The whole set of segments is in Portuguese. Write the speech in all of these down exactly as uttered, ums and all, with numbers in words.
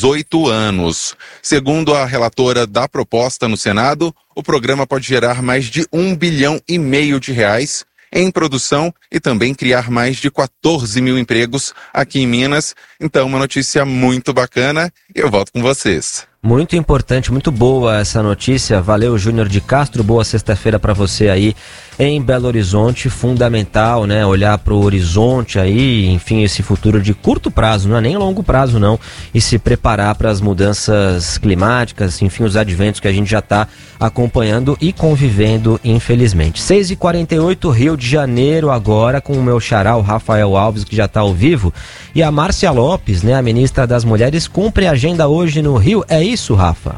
dezoito anos. Segundo a relatora da proposta no Senado, o programa pode gerar mais de um bilhão e meio de reais em produção e também criar mais de quatorze mil empregos aqui em Minas. Então, uma notícia muito bacana. Eu volto com vocês. Muito importante, muito boa essa notícia. Valeu, Júnior de Castro. Boa sexta-feira para você aí em Belo Horizonte. Fundamental, né? Olhar para o horizonte aí, enfim, esse futuro de curto prazo, não é nem longo prazo, não. E se preparar para as mudanças climáticas, enfim, os adventos que a gente já está acompanhando e convivendo, infelizmente. seis e quarenta e oito, Rio de Janeiro agora, com o meu xará, o Rafael Alves, que já está ao vivo. E a Márcia Lopes, né? A ministra das Mulheres, cumpre a agenda hoje no Rio. É isso? Isso, Rafa?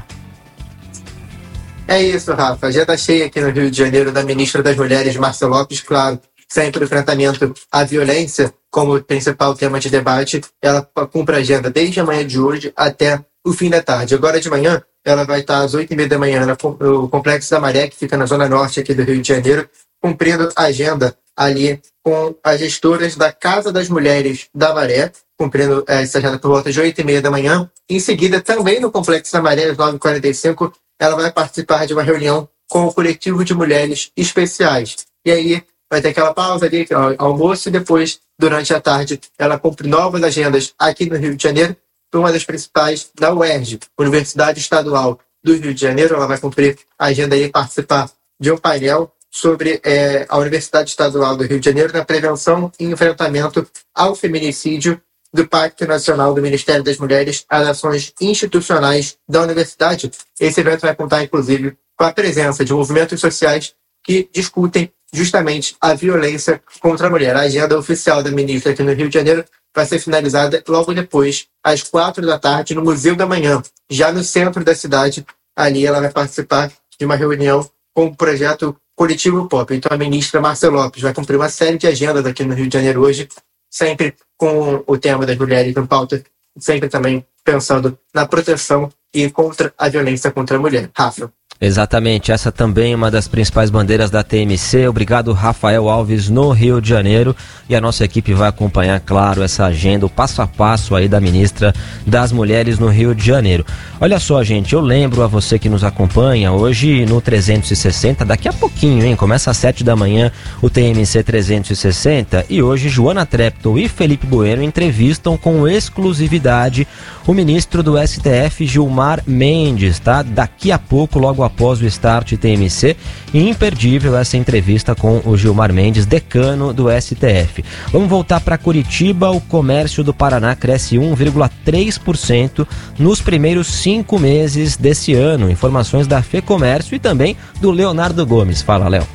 É isso, Rafa. Agenda cheia aqui no Rio de Janeiro da ministra das Mulheres, Márcia Lopes, claro, sempre o enfrentamento à violência como principal tema de debate. Ela cumpre a agenda desde a manhã de hoje até o fim da tarde. Agora de manhã, ela vai estar às oito e meia da manhã no Complexo da Maré, que fica na zona norte aqui do Rio de Janeiro, cumprindo a agenda ali com as gestoras da Casa das Mulheres da Maré, cumprindo essa agenda por volta de oito e meia da manhã. Em seguida, também no Complexo da Maré, às nove e quarenta e cinco, ela vai participar de uma reunião com o coletivo de mulheres especiais. E aí vai ter aquela pausa ali, almoço, e depois, durante a tarde, ela cumpre novas agendas aqui no Rio de Janeiro, uma das principais da U E R J, Universidade Estadual do Rio de Janeiro. Ela vai cumprir a agenda e participar de um painel sobre é, a Universidade Estadual do Rio de Janeiro na prevenção e enfrentamento ao feminicídio do Pacto Nacional do Ministério das Mulheres às ações institucionais da universidade. Esse evento vai contar, inclusive, com a presença de movimentos sociais que discutem justamente a violência contra a mulher. A agenda oficial da ministra aqui no Rio de Janeiro vai ser finalizada logo depois, às quatro da tarde, no Museu da Manhã, já no centro da cidade. Ali ela vai participar de uma reunião com o projeto Coletivo Pop. Então a ministra Márcia Lopes vai cumprir uma série de agendas aqui no Rio de Janeiro hoje, sempre com o tema das mulheres em pauta, sempre também pensando na proteção e contra a violência contra a mulher. Rafa. Exatamente, essa também é uma das principais bandeiras da T M C. Obrigado, Rafael Alves, no Rio de Janeiro. E a nossa equipe vai acompanhar, claro, essa agenda, o passo a passo aí da ministra das Mulheres no Rio de Janeiro. Olha só, gente, eu lembro a você que nos acompanha hoje no trezentos e sessenta, daqui a pouquinho, hein? Começa às sete da manhã o T M C trezentos e sessenta e hoje Joana Treptow e Felipe Bueno entrevistam com exclusividade o ministro do S T F, Gilmar Mendes, tá? Daqui a pouco, logo após o Start T M C, imperdível essa entrevista com o Gilmar Mendes, decano do S T F. Vamos voltar para Curitiba. O comércio do Paraná cresce um vírgula três por cento nos primeiros cinco meses desse ano. Informações da FEComércio e também do Leonardo Gomes. Fala, Léo.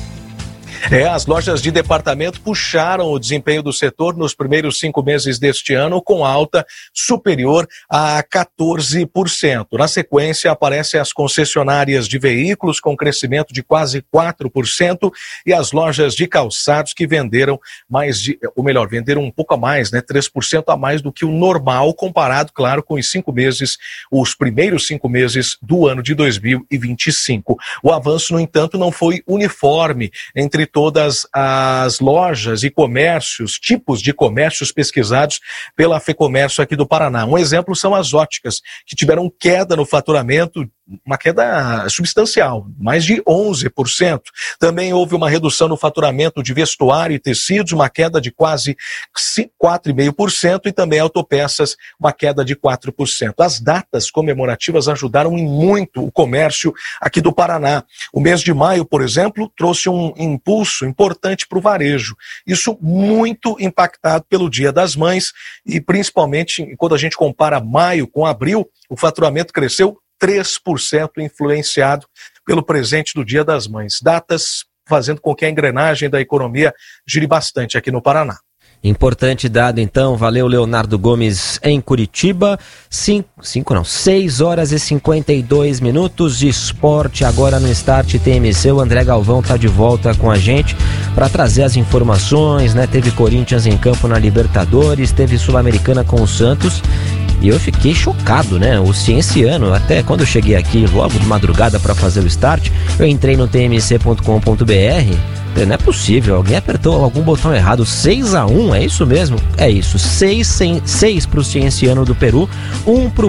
É, as lojas de departamento puxaram o desempenho do setor nos primeiros cinco meses deste ano, com alta superior a quatorze por cento. Na sequência, aparecem as concessionárias de veículos, com crescimento de quase quatro por cento, e as lojas de calçados, que venderam mais de, ou melhor, venderam um pouco a mais, né, três por cento a mais do que o normal, comparado, claro, com os cinco meses, os primeiros cinco meses do ano de dois mil e vinte e cinco. O avanço, no entanto, não foi uniforme entre todas as lojas e comércios, tipos de comércios pesquisados pela FEComércio aqui do Paraná. Um exemplo são as óticas, que tiveram queda no faturamento, uma queda substancial, mais de onze por cento. Também houve uma redução no faturamento de vestuário e tecidos, uma queda de quase quatro vírgula cinco por cento, e também autopeças, uma queda de quatro por cento. As datas comemorativas ajudaram em muito o comércio aqui do Paraná. O mês de maio, por exemplo, trouxe um impulso importante para o varejo. Isso muito impactado pelo Dia das Mães, e principalmente quando a gente compara maio com abril, o faturamento cresceu três por cento, influenciado pelo presente do Dia das Mães. Datas fazendo com que a engrenagem da economia gire bastante aqui no Paraná. Importante dado, então. Valeu, Leonardo Gomes, em Curitiba. Cinco, cinco não, seis horas e cinquenta e dois minutos de esporte agora no Start T M C. O André Galvão está de volta com a gente para trazer as informações, né? Teve Corinthians em campo na Libertadores, teve Sul-Americana com o Santos. E eu fiquei chocado, né? O Cienciano, até quando eu cheguei aqui logo de madrugada para fazer o Start, eu entrei no t m c ponto com ponto b r. Não é possível, alguém apertou algum botão errado. seis a um, é isso mesmo? É isso, seis para o Cienciano do Peru, um para o